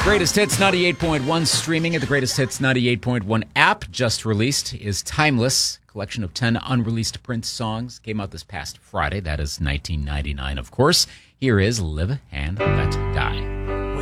Greatest Hits 98.1 streaming at the Greatest Hits 98.1 app just released is Timeless, collection of 10 unreleased Prince songs. Came out this past Friday. That is 1999, of course. Here is Live and Let Die.